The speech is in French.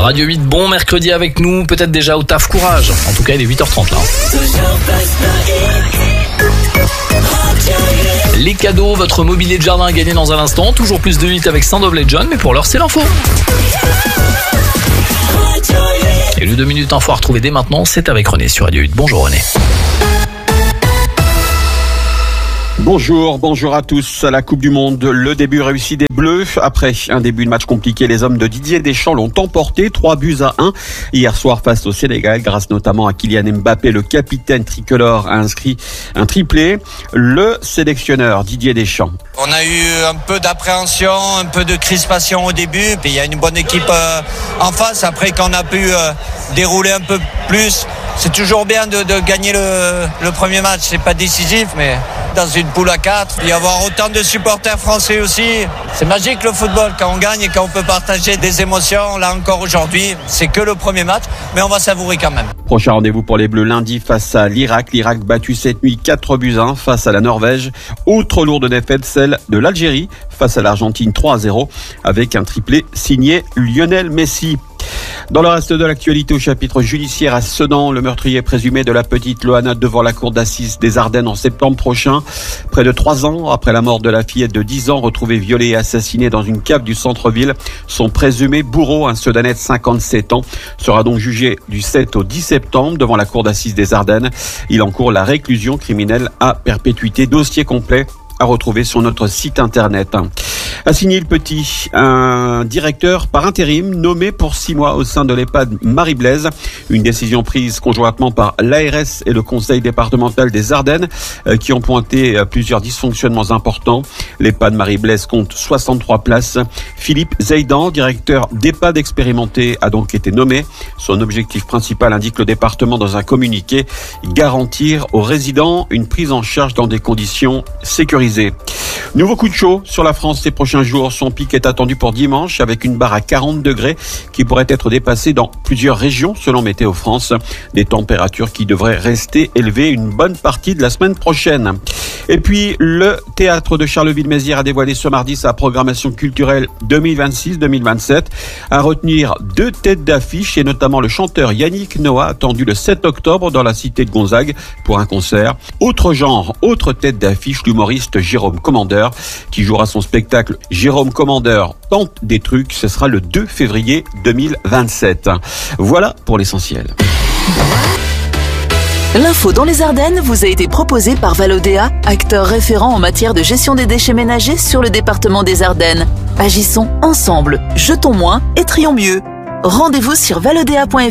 Radio 8, bon mercredi avec nous, peut-être déjà au taf, courage. En tout cas, il est 8h30 là. Les cadeaux, votre mobilier de jardin à gagner dans un instant. Toujours plus de 8 avec Sound of Legend, mais pour l'heure, c'est l'info. Et le 2 minutes info à retrouver dès maintenant, c'est avec René sur Radio 8. Bonjour René. Bonjour à tous. À la Coupe du Monde, le début réussi des Bleus. Après un début de match compliqué, les hommes de Didier Deschamps l'ont emporté 3-1 hier soir face au Sénégal, grâce notamment à Kylian Mbappé. Le capitaine tricolore a inscrit un triplé. Le sélectionneur Didier Deschamps. On a eu un peu d'appréhension, un peu de crispation au début, puis il y a une bonne équipe en face. Après, quand on a pu dérouler un peu plus, c'est toujours bien de gagner le premier match. C'est pas décisif, mais dans une poule à 4, y avoir autant de supporters français aussi, c'est magique le football quand on gagne et quand on peut partager des émotions. Là encore aujourd'hui, c'est que le premier match, mais on va savourer quand même. Prochain rendez-vous pour les Bleus lundi face à l'Irak. L'Irak battu cette nuit 4-1 face à la Norvège. Autre lourde défaite, celle de l'Algérie face à l'Argentine 3-0 avec un triplé signé Lionel Messi. Dans le reste de l'actualité au chapitre judiciaire à Sedan, le meurtrier présumé de la petite Loana devant la cour d'assises des Ardennes en septembre prochain. Près de 3 ans après la mort de la fillette de 10 ans retrouvée violée et assassinée dans une cave du centre-ville, son présumé bourreau, un Sedanais de 57 ans, sera donc jugé du 7 au 10 septembre devant la cour d'assises des Ardennes. Il encourt la réclusion criminelle à perpétuité. Dossier complet à retrouver sur notre site internet. À Signy-le-Petit, un directeur par intérim nommé pour 6 mois au sein de l'EHPAD Marie-Blaise. Une décision prise conjointement par l'ARS et le conseil départemental des Ardennes qui ont pointé plusieurs dysfonctionnements importants. L'EHPAD Marie-Blaise compte 63 places. Philippe Zeidan, directeur d'EHPAD expérimenté, a donc été nommé. Son objectif principal, indique le département dans un communiqué, garantir aux résidents une prise en charge dans des conditions sécurisées. Nouveau coup de chaud sur la France ces prochains jours. Son pic est attendu pour dimanche avec une barre à 40 degrés qui pourrait être dépassée dans plusieurs régions selon Météo France. Des températures qui devraient rester élevées une bonne partie de la semaine prochaine. Et puis, le théâtre de Charleville-Mézières a dévoilé ce mardi sa programmation culturelle 2026-2027. À retenir 2 têtes d'affiche et notamment le chanteur Yannick Noah attendu le 7 octobre dans la cité de Gonzague pour un concert. Autre genre, autre tête d'affiche, l'humoriste Jérôme Commandeur qui jouera son spectacle Jérôme Commandeur tente des trucs. Ce sera le 2 février 2027. Voilà pour l'essentiel. L'info dans les Ardennes vous a été proposée par Valodéa, acteur référent en matière de gestion des déchets ménagers sur le département des Ardennes. Agissons ensemble, jetons moins et trions mieux. Rendez-vous sur valodéa.fr.